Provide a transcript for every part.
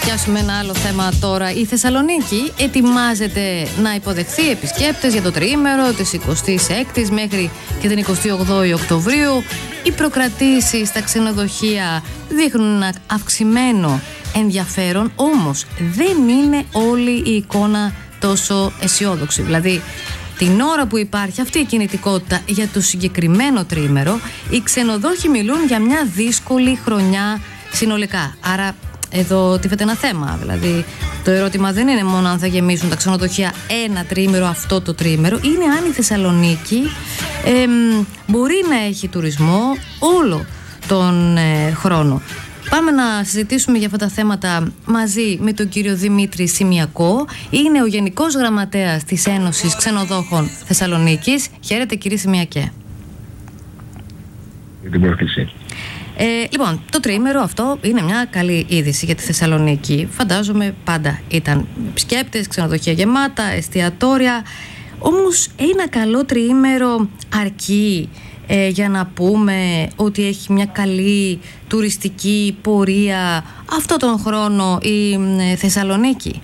πιάσουμε ένα άλλο θέμα τώρα. Η Θεσσαλονίκη ετοιμάζεται να υποδεχθεί επισκέπτες για το τριήμερο της 26ης μέχρι και την 28η Οκτωβρίου. Οι προκρατήσεις στα ξενοδοχεία δείχνουν ένα αυξημένο ενδιαφέρον, όμως δεν είναι όλη η εικόνα τόσο αισιόδοξη. Δηλαδή, την ώρα που υπάρχει αυτή η κινητικότητα για το συγκεκριμένο τριήμερο, οι ξενοδόχοι μιλούν για μια δύσκολη χρονιά συνολικά. Άρα εδώ τίθεται ένα θέμα. Δηλαδή, το ερώτημα δεν είναι μόνο αν θα γεμίσουν τα ξενοδοχεία ένα τριήμερο αυτό το τριήμερο, είναι αν η Θεσσαλονίκη μπορεί να έχει τουρισμό όλο τον χρόνο. Πάμε να συζητήσουμε για αυτά τα θέματα μαζί με τον κύριο Δημήτρη Σημιακό. Είναι ο Γενικός Γραμματέας της Ένωσης Ξενοδόχων Θεσσαλονίκης. Χαίρετε, κύριε Σημιακέ. Λοιπόν, το τριήμερο αυτό είναι μια καλή είδηση για τη Θεσσαλονίκη. Φαντάζομαι πάντα ήταν επισκέπτες, ξενοδοχεία γεμάτα, εστιατόρια. Όμως ένα καλό τριήμερο αρκεί για να πούμε ότι έχει μια καλή τουριστική πορεία αυτό τον χρόνο η Θεσσαλονίκη?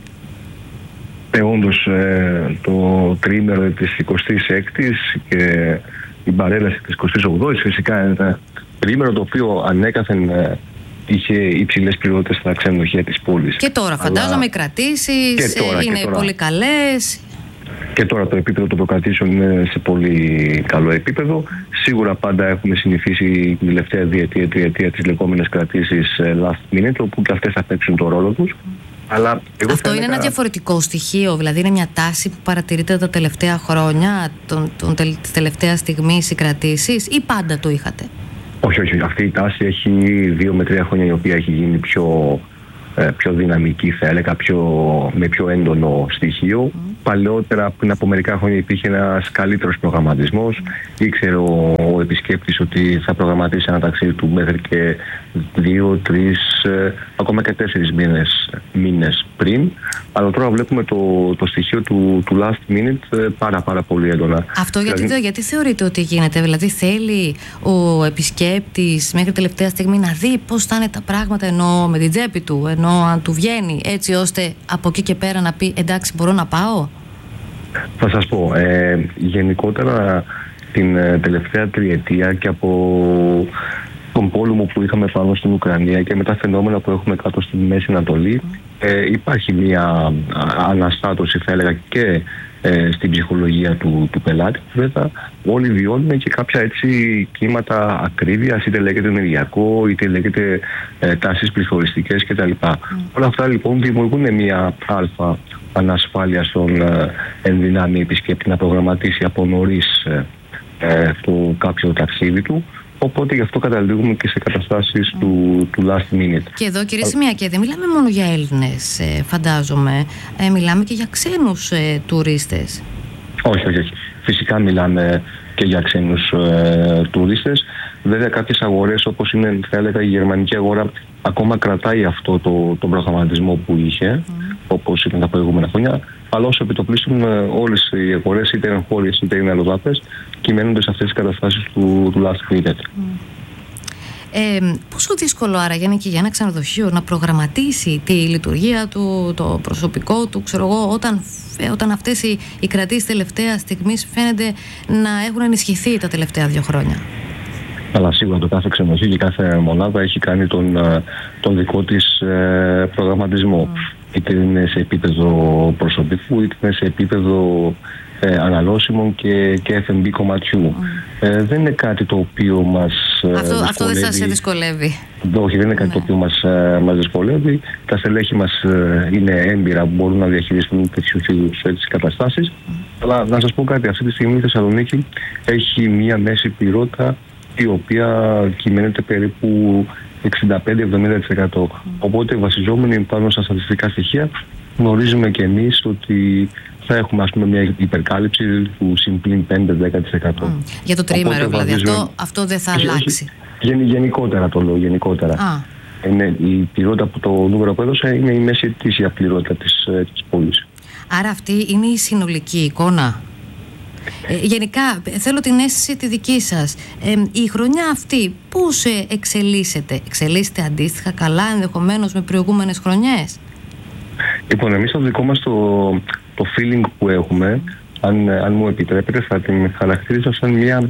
Όντως το τριήμερο της 26ης και η παρέλαση της 28ης φυσικά είναι ένα τριήμερο το οποίο ανέκαθεν είχε υψηλές πληρότητες στα ξενοδοχεία της πόλης. Και τώρα φαντάζομαι οι κρατήσεις είναι πολύ καλές. Και τώρα το επίπεδο των προκρατήσεων είναι σε πολύ καλό επίπεδο. Σίγουρα πάντα έχουμε συνηθίσει την τελευταία διετία τις λεγόμενες κρατήσεις last minute, όπου και αυτές θα παίξουν το ρόλο τους. Αλλά αυτό είναι ένα διαφορετικό στοιχείο, δηλαδή είναι μια τάση που παρατηρείται τα τελευταία χρόνια, της τελευταίας στιγμής οι κρατήσεις, ή πάντα το είχατε? Όχι. Αυτή η τάση έχει 2 με 3 χρόνια η οποία έχει γίνει πιο δυναμική, θα έλεγα, με πιο έντονο στοιχείο. Παλαιότερα, πριν από μερικά χρόνια, υπήρχε ένας καλύτερος προγραμματισμός. Ήξερε ο επισκέπτης ότι θα προγραμματίσει ένα ταξίδι του μέχρι και 2, 3, ακόμα και 4 μήνες πριν. Αλλά τώρα βλέπουμε το στοιχείο του last minute πάρα πολύ έντονα. Αυτό γιατί θεωρείτε ότι γίνεται? Δηλαδή θέλει ο επισκέπτης μέχρι τελευταία στιγμή να δει πώς θα είναι τα πράγματα, ενώ με την τσέπη του, ενώ αν του βγαίνει, έτσι ώστε από εκεί και πέρα να πει εντάξει, μπορώ να πάω? Θα σας πω, γενικότερα την τελευταία τριετία και από τον πόλεμο που είχαμε πάνω στην Ουκρανία και με τα φαινόμενα που έχουμε κάτω στη Μέση Ανατολή, υπάρχει μια αναστάτωση, θα έλεγα, και στην ψυχολογία του πελάτη. Βέβαια, όλοι βιώνουν και κάποια έτσι κύματα ακρίβειας, είτε λέγεται ενεργειακό, είτε λέγεται τάσεις πληθωριστικές κτλ. Όλα αυτά λοιπόν δημιουργούν μια αλφα ανασφάλεια στον ενδυνάμει επισκέπτη να προγραμματίσει από νωρίς το κάποιο ταξίδι του. Οπότε γι' αυτό καταλήγουμε και σε καταστάσεις του last minute. Και εδώ, κύριε Σημιακέ, δεν μιλάμε μόνο για Έλληνες, φαντάζομαι. Μιλάμε και για ξένους τουρίστες. Όχι. Φυσικά μιλάμε και για ξένους τουρίστες. Βέβαια, κάποιες αγορές, όπως είναι, θα έλεγα, η γερμανική αγορά, ακόμα κρατάει αυτό τον προγραμματισμό που είχε, όπως ήταν τα προηγούμενα χρόνια. Αλλά όσο επιτοπλίστων, όλες οι αγορές, είτε είναι εγχώριες είτε είναι αλλοδάπες, κυμαίνονται σε αυτές τις καταστάσεις του last minute. Πόσο δύσκολο άρα είναι και για ένα ξενοδοχείο να προγραμματίσει τη λειτουργία του, το προσωπικό του, ξέρω εγώ, όταν αυτές οι κρατήσεις τελευταία στιγμής φαίνεται να έχουν ενισχυθεί τα τελευταία 2 χρόνια? Αλλά σίγουρα το κάθε ξενοδοχείο και κάθε μονάδα έχει κάνει τον δικό της προγραμματισμό. Είτε είναι σε επίπεδο προσωπικού, είτε είναι σε επίπεδο αναλώσιμων και F&B κομματιού. Δεν είναι κάτι το οποίο μας δυσκολεύει. Αυτό δεν σας δυσκολεύει? Όχι, δεν είναι κάτι το οποίο μας δυσκολεύει. Τα στελέχη μας είναι έμπειρα που μπορούν να διαχειριστούν τέτοιους είδους καταστάσεις. Αλλά να σας πω κάτι, αυτή τη στιγμή η Θεσσαλονίκη έχει μία μέση πληρότητα η οποία κυμαίνεται περίπου 65-70%. Οπότε, βασιζόμενοι πάνω στα στατιστικά στοιχεία, γνωρίζουμε και εμείς ότι θα έχουμε, ας πούμε, μια υπερκάλυψη του συμπλήν 5-10%. Για το τριήμερο, δηλαδή. Αυτό δεν θα αλλάξει? Γενικότερα το λέω, γενικότερα. Η πληρότητα που το νούμερο που έδωσα είναι η μέση ετήσια πληρότητα της πόλης. Άρα αυτή είναι η συνολική εικόνα? Γενικά, θέλω την αίσθηση τη δική σας. Η χρονιά αυτή πώς εξελίσσεται? Εξελίσσεται αντίστοιχα καλά ενδεχομένως με προηγούμενες χρονιές? Λοιπόν, εμείς το δικό μας το feeling που έχουμε, αν μου επιτρέπετε, θα την χαρακτηρίσω σαν μια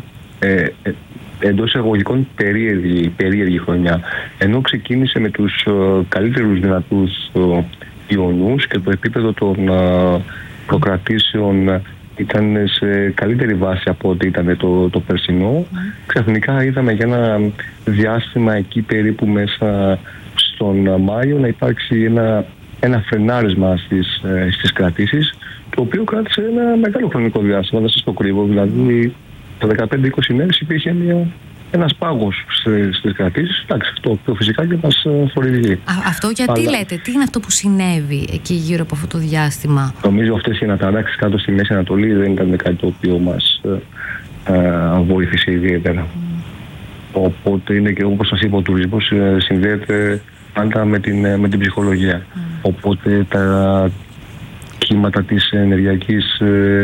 εντός εισαγωγικών περίεργη χρονιά. Ενώ ξεκίνησε με τους καλύτερους δυνατούς ιονούς και το επίπεδο των προκρατήσεων ήταν σε καλύτερη βάση από ό,τι ήταν το περσινό, ξαφνικά είδαμε για ένα διάστημα εκεί περίπου μέσα στον Μάιο να υπάρξει ένα φρενάρισμα στις κρατήσεις, το οποίο κράτησε ένα μεγάλο χρονικό διάστημα, δεν σας το κρύβω. Δηλαδή, τα 15-20 μέρες υπήρχε ένας πάγος στις κρατήσεις. Εντάξει, αυτό φυσικά και μας θορυβεί. Αυτό γιατί λέτε, τι είναι αυτό που συνέβη εκεί γύρω από αυτό το διάστημα? Νομίζω αυτές οι αναταράξεις κάτω στη Μέση Ανατολή δεν ήταν κάτι το οποίο μας βοήθησε ιδιαίτερα. Οπότε είναι και όπως σας είπα, ο τουρισμός συνδέεται πάντα με την ψυχολογία. Οπότε τα κύματα της ενεργειακής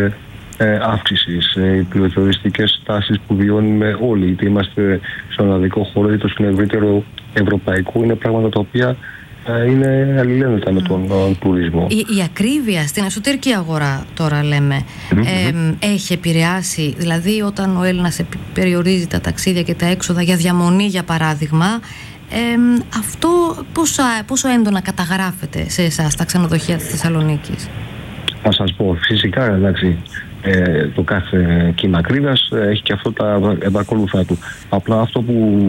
αύξησης, οι πληθωριστικές τάσεις που βιώνουμε όλοι, είτε είμαστε στον αδικό χώρο είτε στον ευρύτερο ευρωπαϊκό, είναι πράγματα τα οποία είναι αλληλένδετα με τον τουρισμό. Η ακρίβεια στην εσωτερική αγορά, τώρα λέμε, έχει επηρεάσει, δηλαδή όταν ο Έλληνας περιορίζει τα ταξίδια και τα έξοδα για διαμονή, για παράδειγμα, αυτό πόσο έντονα καταγράφεται σε εσάς τα ξενοδοχεία της Θεσσαλονίκης? Θα σας πω, φυσικά, εντάξει, το κάθε κύμα ακρίβειας έχει και αυτό τα επακολουθά του. Απλά αυτό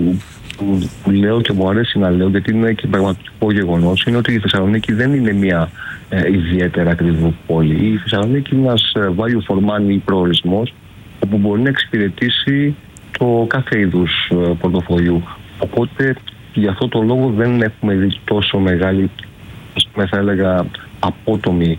που λέω και μου αρέσει να λέω, γιατί είναι και πραγματικό γεγονός, είναι ότι η Θεσσαλονίκη δεν είναι μια ιδιαίτερα ακριβή πόλη. Η Θεσσαλονίκη είναι ένας value for money προορισμός, όπου μπορεί να εξυπηρετήσει το κάθε είδους πορτοφολιού. Οπότε, γι' αυτό το λόγο δεν έχουμε δει τόσο μεγάλη, θα έλεγα, απότομη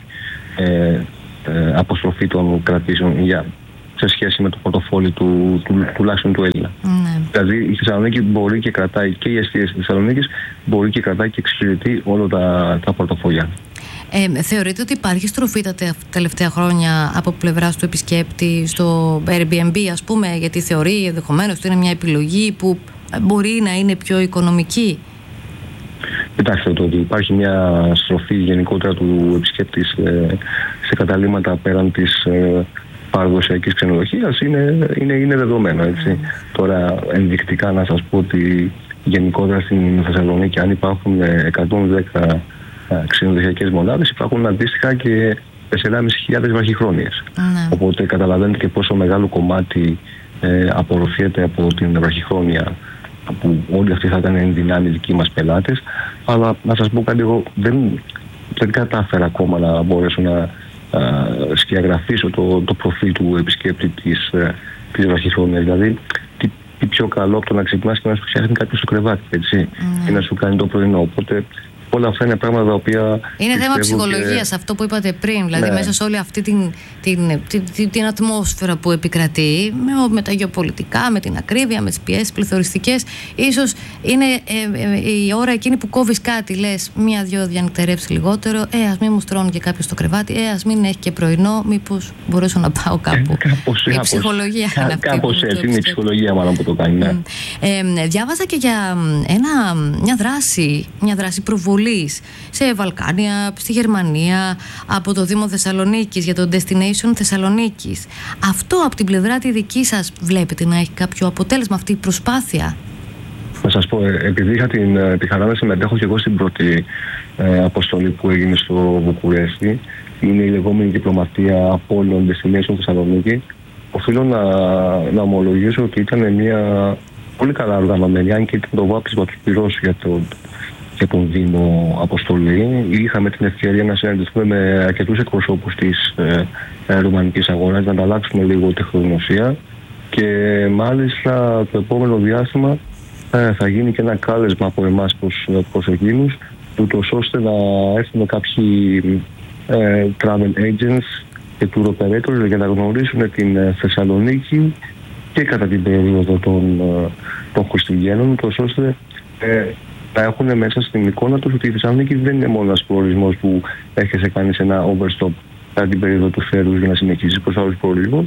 αποστροφή των κρατήσεων σε σχέση με το πορτοφόλι τουλάχιστον του Έλληνα. Δηλαδή η Θεσσαλονίκη μπορεί και κρατάει, και η εστίαση της Θεσσαλονίκης μπορεί και κρατάει και εξυπηρετεί όλα τα πορτοφόλια. Θεωρείτε ότι υπάρχει στροφή τα τελευταία χρόνια από πλευράς του επισκέπτη στο Airbnb, ας πούμε, γιατί θεωρεί ενδεχομένως ότι είναι μια επιλογή που μπορεί να είναι πιο οικονομική? Κοιτάξτε, το ότι υπάρχει μια στροφή γενικότερα του επισκέπτη σε καταλύματα πέραν της παραδοσιακής ξενοδοχείας είναι δεδομένο, έτσι. Τώρα ενδεικτικά να σας πω ότι γενικότερα στην Θεσσαλονίκη, αν υπάρχουν 110 ξενοδοχειακές μονάδες, υπάρχουν αντίστοιχα και 4.500 βραχυχρόνιες. Οπότε καταλαβαίνετε και πόσο μεγάλο κομμάτι απορροφιέται από την βραχυχρόνια, που όλοι αυτοί θα ήταν εν δυνάμει δικοί μας πελάτες. Αλλά να σας πω κάτι, εγώ δεν κατάφερα ακόμα να μπορέσω να σκιαγραφίσω το προφίλ του επισκέπτη της βραχυχρόνιας. Δηλαδή, τι πιο καλό από το να ξυπνάς και να σου φτιάχνει κάποιος το κρεβάτι, έτσι, και να σου κάνει το πρωινό. Οπότε όλα αυτά είναι πράγματα τα οποία... Είναι θέμα ψυχολογίας αυτό που είπατε πριν, δηλαδή μέσα σε όλη αυτή την ατμόσφαιρα που επικρατεί, με τα γεωπολιτικά, με την ακρίβεια, με τις πιέσεις πληθωριστικές, ίσως είναι η ώρα εκείνη που κόβεις κάτι, λες μία-δυο διανυκτερεύσει λιγότερο, ας μην μου στρώνει και κάποιος το κρεβάτι, ας μην έχει και πρωινό, μήπως μπορέσω να πάω κάπου. Η ψυχολογία είναι αυτή. Κάπως έτσι, είναι η ψυχολογία μάλλον που το κάνει. Διάβαζα και για μια δράση προβολής σε Βαλκάνια, στη Γερμανία, από το Δήμο Θεσσαλονίκης για το Destination Θεσσαλονίκης. Αυτό από την πλευρά τη δική σας βλέπετε να έχει κάποιο αποτέλεσμα αυτή η προσπάθεια? Να σας πω, επειδή είχα τη χαρά να συμμετέχω και εγώ στην πρώτη αποστολή που έγινε στο Βουκουρέστι, είναι η λεγόμενη διπλωματία Απόλλων Destination Θεσσαλονίκη, οφείλω να ομολογήσω ότι ήταν μια πολύ καλά οργανωμένη, αν και ήταν το βάπτισμα του πυρός για τον Δήμο αποστολή. Είχαμε την ευκαιρία να συναντηθούμε με αρκετούς εκπροσώπους της ρουμανικής αγοράς, να ανταλλάξουμε λίγο τεχνογνωσία, και μάλιστα το επόμενο διάστημα θα γίνει και ένα κάλεσμα από εμάς προς εκείνους, ούτως ώστε να έρθουν κάποιοι travel agents και tour operators για να γνωρίσουν την Θεσσαλονίκη και κατά την περίοδο των Χριστουγέννων, ούτως ώστε να έχουν μέσα στην εικόνα τους ότι η Θεσσαλονίκη δεν είναι μόνο ένας προορισμός που έρχεσαι, κάνεις ένα overstop κατά την περίοδο του θέρους για να συνεχίσεις προς άλλους προορισμούς,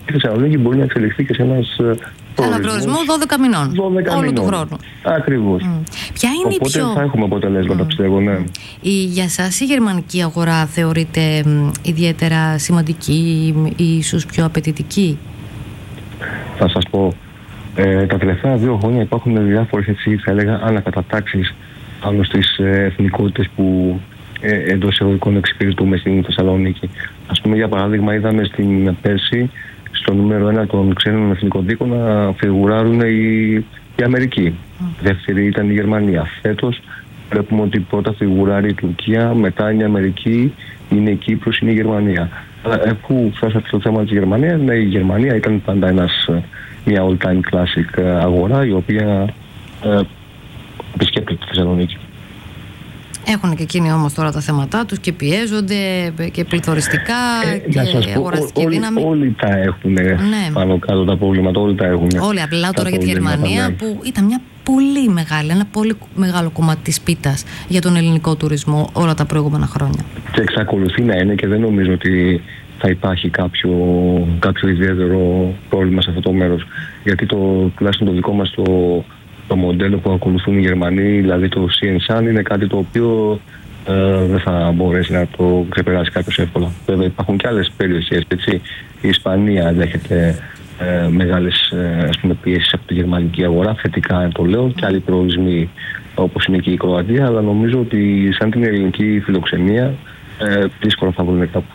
η Θεσσαλονίκη μπορεί να εξελιχθεί και σε ένα προορισμό 12 μηνών. 12 όλου μηνών. του χρόνου. Ακριβώς. Ποια είναι οπότε η πιο. Θα έχουμε αποτελέσματα, πιστεύω, ναι. Για σας η γερμανική αγορά θεωρείται ιδιαίτερα σημαντική ή ίσως πιο απαιτητική? Θα σας πω, τα τελευταία 2 χρόνια υπάρχουν διάφορες, έτσι θα έλεγα, ανακατατάξεις πάνω στις εθνικότητες που εντός εισαγωγικών εξυπηρετούμε στην Θεσσαλονίκη. Ας πούμε, για παράδειγμα, είδαμε στην πέρσι στο νούμερο 1 των ξένων εθνικοδίκων να φιγουράρουν η Αμερική. Δεύτερη ήταν η Γερμανία. Φέτος βλέπουμε ότι πρώτα φιγουράρει η Τουρκία, μετά είναι η Αμερική, είναι η Κύπρος, είναι η Γερμανία. Αλλά αφού φτάσατε στο θέμα της Γερμανίας, ναι, η Γερμανία ήταν πάντα μια all-time classic αγορά, η οποία επισκέπτεται τη Θεσσαλονίκη. Έχουν και εκείνοι όμως τώρα τα θέματα τους και πιέζονται και πληθωριστικά και αγοραστική δύναμη. Όλοι τα έχουν πάνω κάτω τα προβλήματα, όλοι τα έχουν. Όλοι, απλά τώρα για τη Γερμανία που ήταν μια πολύ μεγάλη, ένα πολύ μεγάλο κομμάτι της πίτας για τον ελληνικό τουρισμό όλα τα προηγούμενα χρόνια. Και εξακολουθεί να είναι και δεν νομίζω ότι θα υπάρχει κάποιο ιδιαίτερο πρόβλημα σε αυτό το μέρος. Γιατί τουλάχιστον το δικό μας το μοντέλο που ακολουθούν οι Γερμανοί, δηλαδή το CNSAN, είναι κάτι το οποίο δεν θα μπορέσει να το ξεπεράσει κάποιος εύκολα. Βέβαια υπάρχουν και άλλες περιοχές, έτσι. Η Ισπανία δέχεται μεγάλες πιέσεις από τη γερμανική αγορά, θετικά το λέω, και άλλοι προορισμοί όπως είναι και η Κροατία, αλλά νομίζω ότι σαν την ελληνική φιλοξενία δύσκολα θα βρουν κάπου.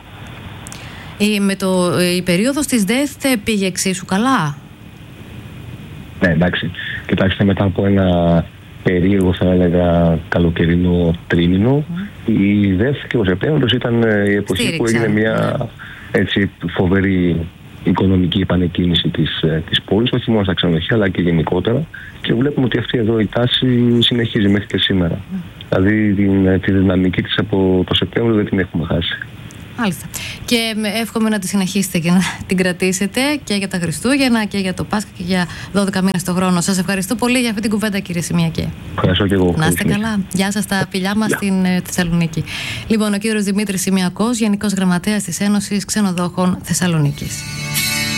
Η περίοδος της ΔΕΘ πήγε εξίσου καλά? Ναι, εντάξει. Κοιτάξτε, μετά από ένα περίεργο, θα έλεγα, καλοκαιρινό τρίμηνο, η ΔΕΘ και ο Σεπτέμβριος ήταν η εποχή που έγινε μια έτσι φοβερή οικονομική επανεκκίνηση της πόλης, όχι μόνο στα ξενοδοχεία αλλά και γενικότερα, και βλέπουμε ότι αυτή εδώ η τάση συνεχίζει μέχρι και σήμερα. Δηλαδή τη δυναμική της από το Σεπτέμβριο δεν την έχουμε χάσει. Μάλιστα. Και εύχομαι να τη συνεχίσετε και να την κρατήσετε και για τα Χριστούγεννα και για το Πάσχα και για 12 μήνες το χρόνο. Σας ευχαριστώ πολύ για αυτή την κουβέντα, κύριε Σιμιακέ. Ευχαριστώ και εγώ. Να είστε καλά. Γεια σας τα φιλιά μας στην Θεσσαλονίκη. Λοιπόν, ο κύριος Δημήτρης Σιμιακός, Γενικός Γραμματέας της Ένωσης Ξενοδόχων Θεσσαλονίκης.